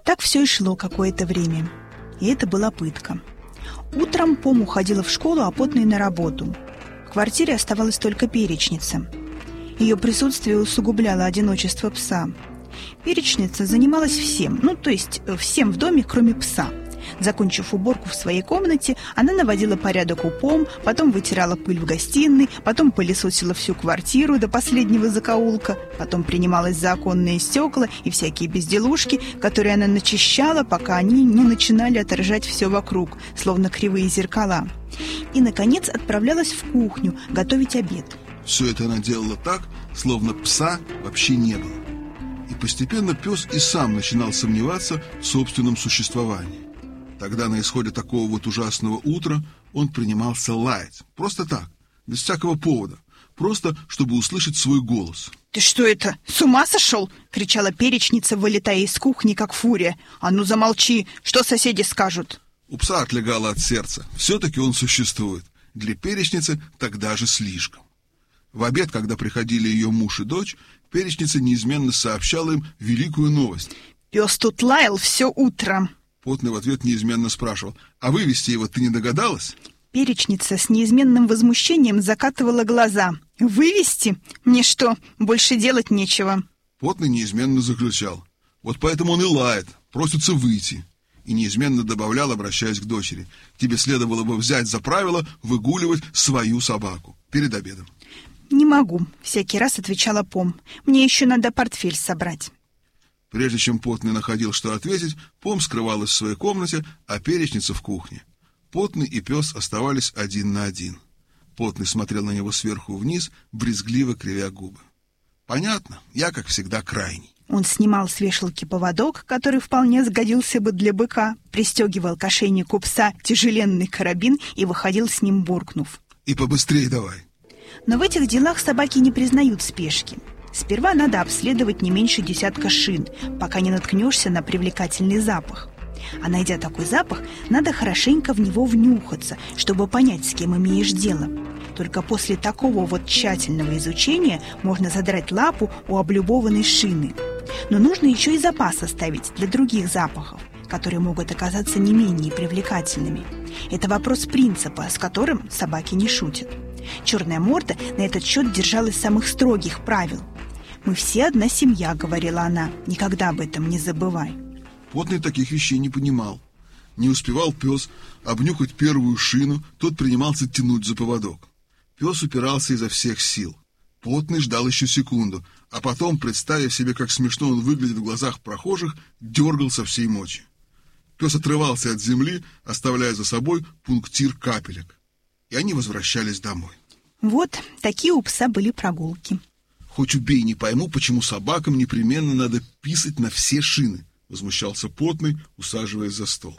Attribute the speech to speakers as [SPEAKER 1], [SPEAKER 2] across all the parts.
[SPEAKER 1] Так все и шло какое-то время. И это была пытка. Утром Пом уходила в школу, а Потный на работу. В квартире оставалась только Перечница. Ее присутствие усугубляло одиночество пса. Перечница занималась всем, то есть всем в доме, кроме пса. Закончив уборку в своей комнате, она наводила порядок у Пом, потом вытирала пыль в гостиной, потом пылесосила всю квартиру до последнего закоулка, потом принималась за оконные стекла и всякие безделушки, которые она начищала, пока они не начинали отражать все вокруг, словно кривые зеркала. И, наконец, отправлялась в кухню готовить обед.
[SPEAKER 2] Все это она делала так, словно пса вообще не было. И постепенно пес и сам начинал сомневаться в собственном существовании. Тогда на исходе такого вот ужасного утра он принимался лаять. Просто так, без всякого повода. Просто, чтобы услышать свой голос.
[SPEAKER 1] «Ты что это, с ума сошел?» — кричала Перечница, вылетая из кухни, как фурия. «А ну замолчи, что соседи скажут?»
[SPEAKER 2] У пса отлегало от сердца. Все-таки он существует. Для Перечницы тогда же слишком. В обед, когда приходили ее муж и дочь, Перечница неизменно сообщала им великую новость.
[SPEAKER 1] «Пес тут лаял все утро».
[SPEAKER 2] Потный в ответ неизменно спрашивал: «А вывести его ты не догадалась?»
[SPEAKER 1] Перечница с неизменным возмущением закатывала глаза. «Вывести? Мне что, больше делать нечего?»
[SPEAKER 2] Потный неизменно заключал: «Вот поэтому он и лает, просится выйти». И неизменно добавлял, обращаясь к дочери: «Тебе следовало бы взять за правило выгуливать свою собаку перед обедом».
[SPEAKER 1] «Не могу», — всякий раз отвечала Пом. «Мне еще надо портфель собрать».
[SPEAKER 2] Прежде чем Потный находил, что ответить, Пом скрывалась в своей комнате, а Перечница в кухне. Потный и пес оставались один на один. Потный смотрел на него сверху вниз, брезгливо кривя губы. «Понятно, я, как всегда, крайний».
[SPEAKER 1] Он снимал с вешалки поводок, который вполне сгодился бы для быка, пристегивал к ошейнику пса тяжеленный карабин и выходил с ним, буркнув:
[SPEAKER 2] «И побыстрее давай».
[SPEAKER 1] Но в этих делах собаки не признают спешки. Сперва надо обследовать не меньше 10 шин, пока не наткнешься на привлекательный запах. А найдя такой запах, надо хорошенько в него внюхаться, чтобы понять, с кем имеешь дело. Только после такого вот тщательного изучения можно задрать лапу у облюбованной шины. Но нужно еще и запас оставить для других запахов, которые могут оказаться не менее привлекательными. Это вопрос принципа, с которым собаки не шутят. Черная морда на этот счет держалась самых строгих правил. «Мы все одна семья», — говорила она, — «никогда об этом не забывай».
[SPEAKER 2] Потный таких вещей не понимал. Не успевал пес обнюхать первую шину, тот принимался тянуть за поводок. Пес упирался изо всех сил. Потный ждал еще секунду, а потом, представив себе, как смешно он выглядит в глазах прохожих, дергал со всей мочи. Пес отрывался от земли, оставляя за собой пунктир капелек. И они возвращались домой.
[SPEAKER 1] Вот такие у пса были прогулки.
[SPEAKER 2] «Хоть убей, не пойму, почему собакам непременно надо писать на все шины», — возмущался Потный, усаживаясь за стол.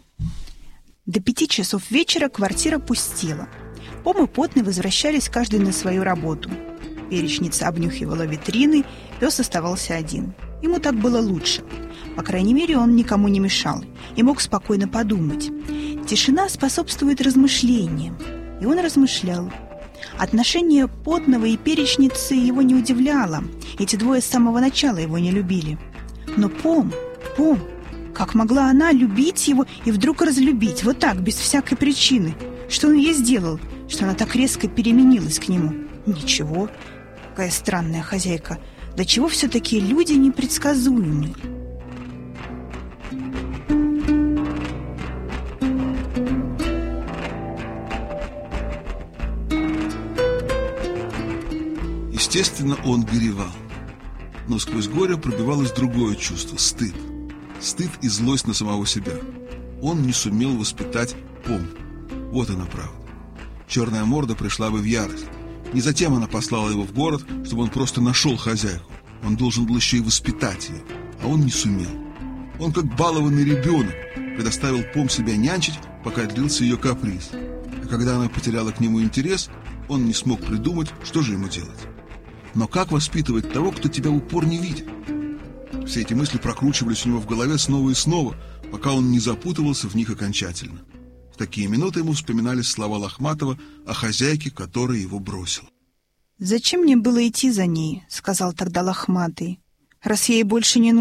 [SPEAKER 1] До 5 часов вечера квартира пустела. Пом и Потный возвращались каждый на свою работу. Перечница обнюхивала витрины, пес оставался один. Ему так было лучше. По крайней мере, он никому не мешал и мог спокойно подумать. Тишина способствует размышлениям. И он размышлял. Отношение Потного и Перечницы его не удивляло. Эти двое с самого начала его не любили. Но Пом, как могла она любить его и вдруг разлюбить, вот так, без всякой причины? Что он ей сделал, что она так резко переменилась к нему? Ничего. Какая странная хозяйка. До чего все-таки люди непредсказуемы?
[SPEAKER 2] Естественно, он горевал. Но сквозь горе пробивалось другое чувство — стыд. Стыд и злость на самого себя. Он не сумел воспитать Пом. Вот она правда. Черная морда пришла бы в ярость. Не затем она послала его в город, чтобы он просто нашел хозяйку. Он должен был еще и воспитать ее, а он не сумел. Он, как балованный ребенок, предоставил Пом себя нянчить, пока длился ее каприз. А когда она потеряла к нему интерес, он не смог придумать, что же ему делать. Но как воспитывать того, кто тебя в упор не видит? Все эти мысли прокручивались у него в голове снова и снова, пока он не запутывался в них окончательно. В такие минуты ему вспоминались слова Лохматова о хозяйке, которая его бросила.
[SPEAKER 1] «Зачем мне было идти за ней?» — сказал тогда Лохматый. «Раз ей больше не